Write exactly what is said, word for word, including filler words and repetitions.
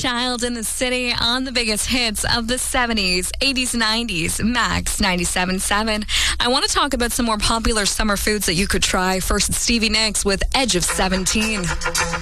Child in the City on the biggest hits of the seventies, eighties, nineties. Max ninety-seven point seven. I want to talk about some more popular summer foods that you could try. First, Stevie Nicks with Edge of seventeen.